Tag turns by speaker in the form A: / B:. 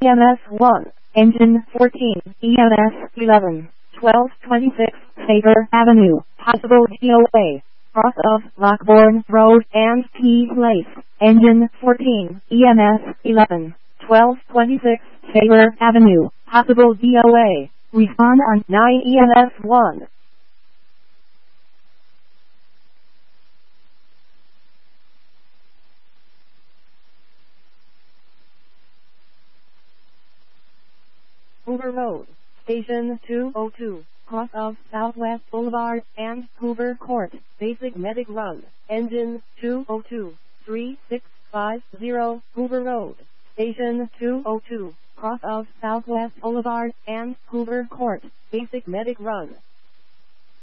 A: EMS 1, engine 14, EMS 11, 1226, Faber Avenue, possible DOA, cross of Lockbourne Road and P Place, engine 14, EMS 11, 1226, Faber Avenue, possible DOA, respond on 9 EMS 1. Hoover Road, Station 202, cross of Southwest Boulevard and Hoover Court, basic medic run, engine 202, 3650, Hoover Road, Station 202, cross of Southwest Boulevard and Hoover Court, basic medic run.